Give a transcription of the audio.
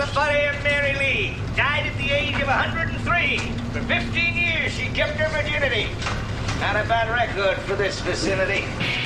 body of Mary Lee. Died at the age of 103. For 15 years, she kept her virginity. Not a bad record for this vicinity.